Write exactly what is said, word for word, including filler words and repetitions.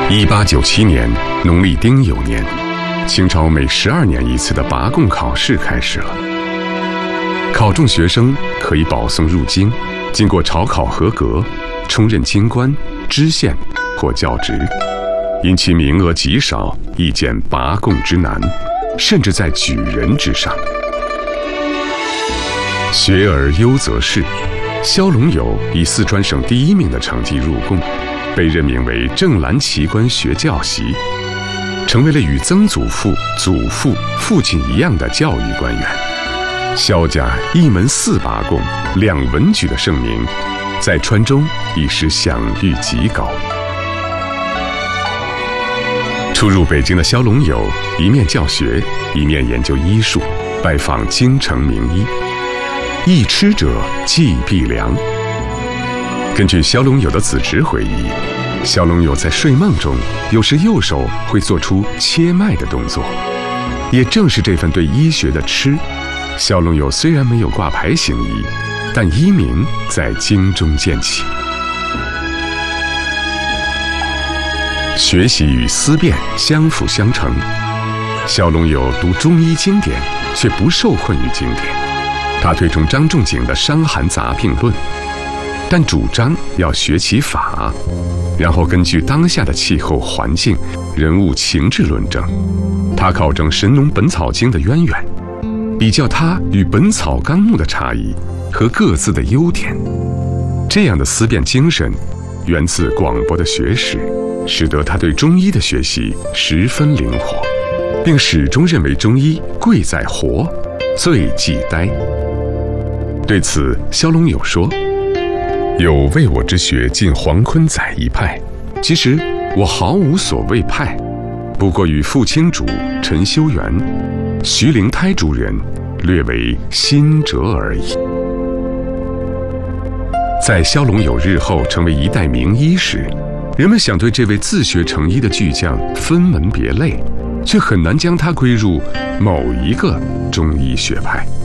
一八九七年农历丁酉年，清朝每十二年一次的拔贡考试开始了。考中学生可以保送入京，经过朝考合格，充任京官、知县或教职。因其名额极少，亦见拔贡之难，甚至在举人之上。学而优则仕，萧龙友以四川省第一名的成绩入贡，被任命为正蓝旗官学教习，成为了与曾祖父、祖父、父亲一样的教育官员。萧家一门四拔贡、两文举的盛名，在川中已是享誉极高。初入北京的萧龙友，一面教学，一面研究医术，拜访京城名医。易吃者忌必凉。根据萧龙友的子侄回忆，萧龙友在睡梦中，有时右手会做出切脉的动作。也正是这份对医学的痴，萧龙友虽然没有挂牌行医，但医名在京中建起。学习与思辨相辅相成，萧龙友读中医经典，却不受困于经典。他推崇张仲景的《伤寒杂病论》，但主张要学其法，然后根据当下的气候环境、人物情志论证。他考证《神农本草经》的渊源，比较它与《本草纲目》的差异和各自的优点。这样的思辨精神，源自广博的学识，使得他对中医的学习十分灵活，并始终认为中医贵在活，最忌呆。对此，萧龙友说：“有为我之学进黄坤载一派，其实我毫无所谓派，不过与傅青主、陈修元、徐灵胎诸人略为新折而已。”在萧龙友日后成为一代名医时，人们想对这位自学成医的巨匠分门别类，却很难将他归入某一个中医学派。